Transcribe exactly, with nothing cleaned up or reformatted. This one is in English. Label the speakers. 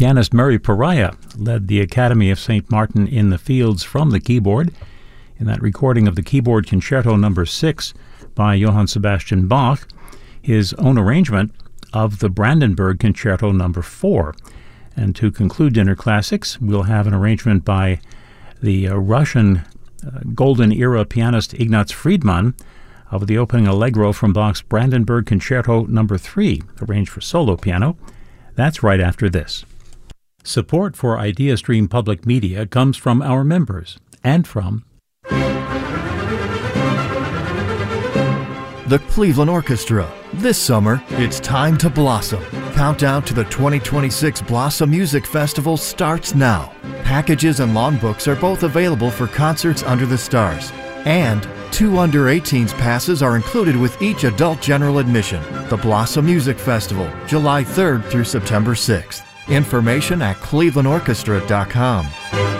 Speaker 1: Pianist Mary Pariah led the Academy of Saint Martin in the Fields from the keyboard in that recording of the Keyboard Concerto number six by Johann Sebastian Bach, his own arrangement of the Brandenburg Concerto number four. And to conclude Dinner Classics, we'll have an arrangement by the uh, Russian uh, Golden Era pianist Ignaz Friedman of the opening Allegro from Bach's Brandenburg Concerto number three, arranged for solo piano. That's right after this. Support for IdeaStream Public Media comes from our members and from
Speaker 2: the Cleveland Orchestra. This summer, it's time to blossom. Countdown to the twenty twenty-six Blossom Music Festival starts now. Packages and lawn books are both available for concerts under the stars. And two under eighteens passes are included with each adult general admission. The Blossom Music Festival, July third through September sixth. Information at cleveland orchestra dot com.